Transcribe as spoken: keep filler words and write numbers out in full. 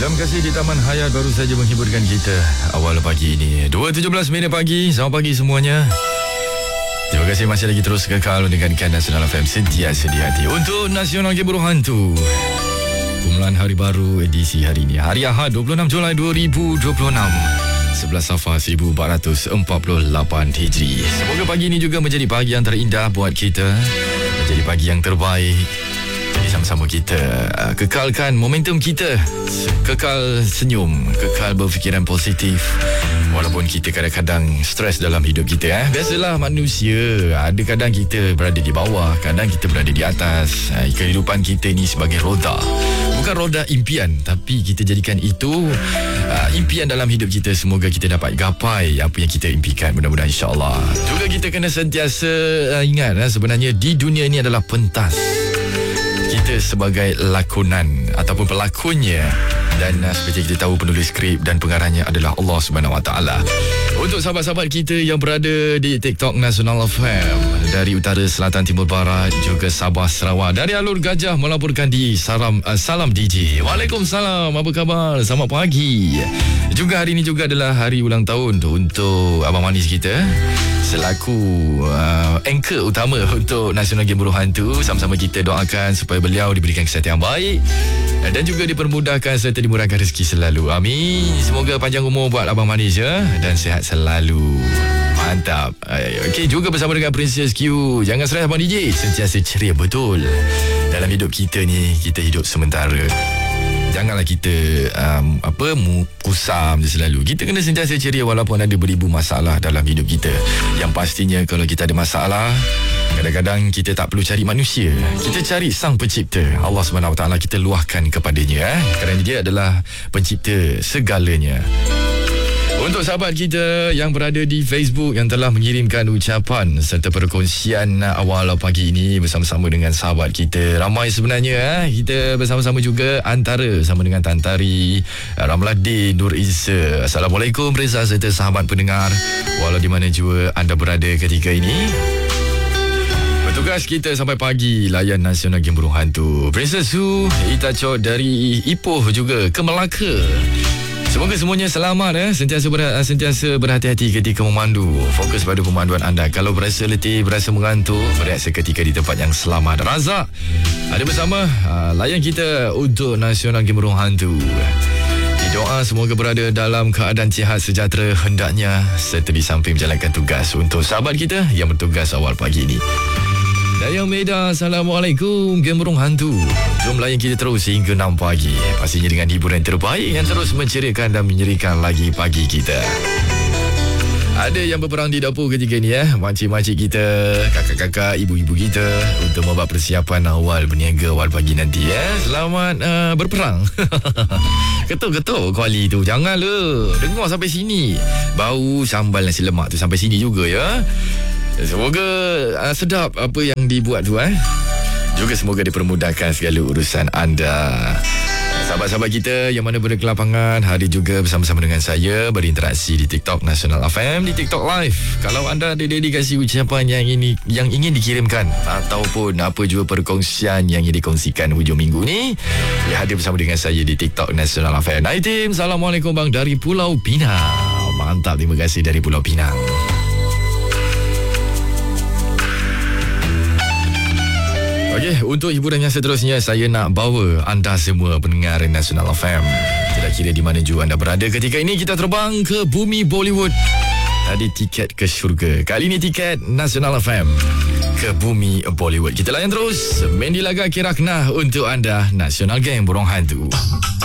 Terima kasih di Taman Hayat baru saja menghiburkan kita awal pagi ini. dua tujuh belas minit pagi. Selamat pagi semuanya. Terima kasih masih lagi terus kekal mendengarkan Nasional F M sentiasa di hati. Untuk Nasional Game Burung Hantu, Kumpulan Hari Baru edisi hari ini, hari Ahad dua puluh enam Julai dua ribu dua puluh enam, sebelas Safar seribu empat ratus empat puluh lapan Hijri. Semoga pagi ini juga menjadi pagi yang terindah buat kita, menjadi pagi yang terbaik. Jadi sama-sama kita uh, kekalkan momentum kita, kekal senyum, kekal berfikiran positif. Walaupun kita kadang-kadang stres dalam hidup kita, eh? Biasalah manusia, ada kadang kita berada di bawah, kadang kita berada di atas. uh, Kehidupan kita ni sebagai roda, bukan roda impian, tapi kita jadikan itu uh, impian dalam hidup kita. Semoga kita dapat gapai apa yang kita impikan, mudah-mudahan insyaAllah. Juga kita kena sentiasa uh, ingat, uh, sebenarnya di dunia ini adalah pentas. Kita sebagai lakonan ataupun pelakonnya, dan uh, seperti kita tahu penulis skrip dan pengarahnya adalah Allah Subhanahu Wa Taala. Untuk sahabat-sahabat kita yang berada di TikTok Nasional F M dari utara, selatan, timur, barat, juga Sabah, Sarawak, dari Alur Gajah melaporkan di Salam uh, Salam D J. Waalaikumsalam, apa khabar? Selamat pagi. Juga hari ini juga adalah hari ulang tahun tu untuk Abang Manis kita, selaku uh, anchor utama untuk Nasional Game Burung Hantu. Sama-sama kita doakan supaya beliau diberikan kesihatan yang baik dan juga dipermudahkan serta dimurahkan rezeki selalu. Amin. Semoga panjang umur buat Abang Manis ya, dan sihat selalu. Mantap. Okey, juga bersama dengan Princess Q. Jangan stres Abang D J, sentiasa ceria betul. Dalam hidup kita ni, kita hidup sementara. Janganlah kita um, apa kusam je selalu. Kita kena sentiasa ceria walaupun ada beribu masalah dalam hidup kita. Yang pastinya kalau kita ada masalah, kadang-kadang kita tak perlu cari manusia, kita cari Sang Pencipta, Allah Subhanahu Wa Taala. Kita luahkan kepadanya, eh? Kerana dia adalah pencipta segalanya. Untuk sahabat kita yang berada di Facebook yang telah mengirimkan ucapan serta perkongsian awal pagi ini bersama-sama dengan sahabat kita, ramai sebenarnya, eh? Kita bersama-sama juga antara sama dengan Tantari, Ramladin, Nur Isa. Assalamualaikum Reza serta sahabat pendengar walau di mana jua anda berada ketika ini. Tugas kita sampai pagi layan Nasional Game Burung Hantu. Princess Su Itaco dari Ipoh juga ke Melaka. Semoga semuanya selamat, eh? Sentiasa ber, sentiasa berhati-hati ketika memandu. Fokus pada pemanduan anda. Kalau berasa letih, berasa mengantuk, berehat seketika di tempat yang selamat. Razak ada bersama uh, layan kita untuk Nasional Game Burung Hantu. Doa semoga berada dalam keadaan sihat sejahtera hendaknya, serta di samping menjalankan tugas untuk sahabat kita yang bertugas awal pagi ini. Dayang Medan, Assalamualaikum Game Burung Hantu. Jom layan kita terus hingga enam pagi. Pastinya dengan hiburan terbaik yang terus menceriakan dan menyerikan lagi pagi kita. Ada yang berperang di dapur ketika ni, eh? Makcik-makcik kita, kakak-kakak, ibu-ibu kita, untuk membuat persiapan awal berniaga awal pagi nanti, eh? Selamat uh, berperang. Ketul-ketul kuali tu. Jangan le dengar sampai sini. Bau sambal nasi lemak tu sampai sini juga, ya. Semoga uh, sedap apa yang dibuat tu, eh? Juga semoga dipermudahkan segala urusan anda. Sahabat-sahabat kita yang mana berada ke lapangan, hari juga bersama-sama dengan saya berinteraksi di TikTok Nasional F M, di TikTok Live. Kalau anda ada dedikasi ucapan yang ini yang ingin dikirimkan ataupun apa juga perkongsian yang ingin dikongsikan hujung minggu ni, ya, hadir bersama dengan saya di TikTok Nasional F M. Hai tim, Assalamualaikum bang dari Pulau Pinang. Mantap, terima kasih dari Pulau Pinang. Okey, untuk hiburan yang seterusnya, saya nak bawa anda semua pendengar Nasional F M, tidak kira di mana jua anda berada ketika ini, kita terbang ke bumi Bollywood. Tadi tiket ke syurga, kali ini tiket Nasional F M ke bumi Bollywood. Kita layan terus Mendy Laga Kiraknah untuk anda, Nasional Game Burung Hantu.